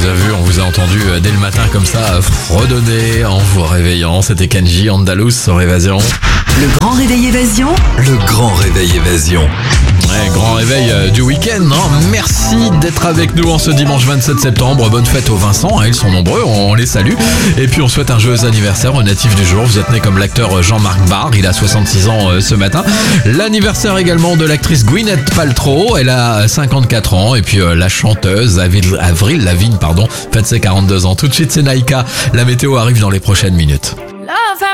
vous a vu, on vous a entendu dès le matin comme ça fredonner en vous réveillant. C'était Kenji Andalous sur Évasion. Le grand réveil Évasion. Le grand réveil Évasion. Ouais, grand réveil du week-end. Merci d'être avec nous en ce dimanche 27 septembre. Bonne fête aux Vincent, ils sont nombreux, on les salue. Et puis on souhaite un joyeux anniversaire au natif du jour. Vous êtes né comme l'acteur Jean-Marc Barr, il a 66 ans ce matin. L'anniversaire également de l'actrice Gwyneth Paltrow, elle a 54 ans. Et puis la chanteuse Avril Lavigne, fête ses 42 ans. Tout de suite c'est Naïka. La météo arrive dans les prochaines minutes.